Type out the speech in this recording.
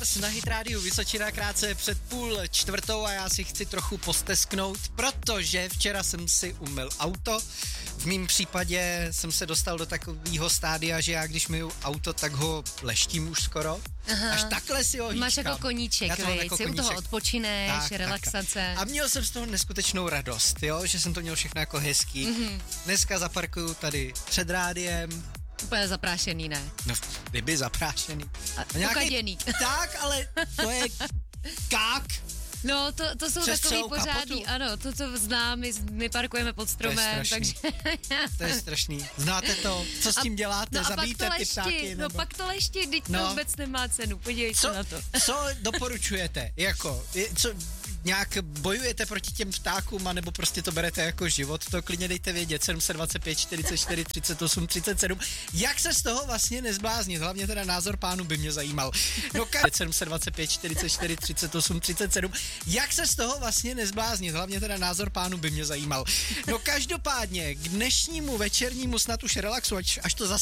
Na Hit Rádiu Vysočina krátce před 3:30 a já si chci trochu postesknout, protože včera jsem si umyl auto. V mém případě jsem se dostal do takového stádia, že já když myju auto, tak ho leštím už skoro. Aha. Až takhle si ho hýčkám. Máš jako koníček, jako si u toho odpočineš, tak, relaxace. Tak. A měl jsem z toho neskutečnou radost, jo, že jsem to měl všechno jako hezký. Mm-hmm. Dneska zaparkuju tady před rádiem. Úplně zaprášený, ne? No, kdyby zaprášený. Ukaděný. Tak, ale to je kák. No, to jsou takový pořádný, ano, to, co znám, my parkujeme pod stromem, takže... To je strašný. Znáte to? Co s tím děláte? Zabíjíte ty ptáky? No pak to lešti, teď to vůbec nemá cenu, podívej se na to. Co doporučujete? Nějak bojujete proti těm ptákům, anebo prostě to berete jako život, to klidně dejte vědět, 725 44 38 37. Jak se z toho vlastně nezbláznit? Hlavně teda názor pánu by mě zajímal. No 725 44 38 37. Jak se z toho vlastně nezbláznit? Hlavně teda názor pánu by mě zajímal. No každopádně k dnešnímu večernímu snad už relaxu, až to zase